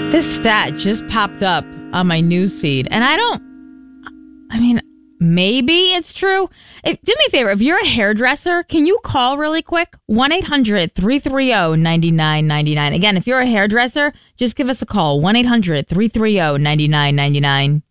This stat just popped up on my news feed, and maybe it's true. Do me a favor. If you're a hairdresser, can you call really quick? 1-800-330-9999. Again, if you're a hairdresser, just give us a call. 1-800-330-9999.